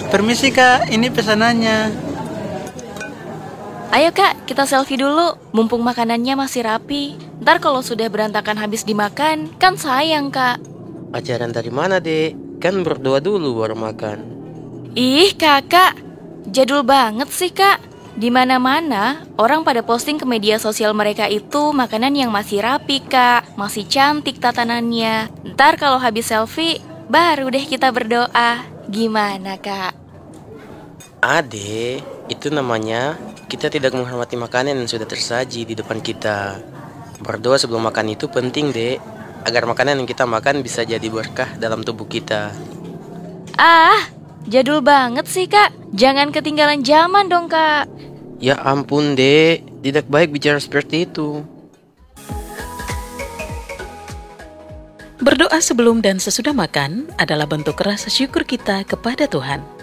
Permisi kak, ini pesanannya. Ayo kak, kita selfie dulu, mumpung makanannya masih rapi. Ntar kalau sudah berantakan habis dimakan, kan sayang kak. Ajaran dari mana, Dek? Kan berdoa dulu baru makan. Ih kakak, jadul banget sih kak. Di mana-mana orang pada posting ke media sosial mereka itu makanan yang masih rapi kak, masih cantik tatanannya. Ntar kalau habis selfie, baru deh kita berdoa. Gimana kak? Ade, itu namanya kita tidak menghormati makanan yang sudah tersaji di depan kita. Berdoa sebelum makan itu penting, Dek, agar makanan yang kita makan bisa jadi berkah dalam tubuh kita. Ah, jadul banget sih kak. Jangan ketinggalan zaman dong kak. Ya ampun, Dek, tidak baik bicara seperti itu. Berdoa sebelum dan sesudah makan adalah bentuk rasa syukur kita kepada Tuhan.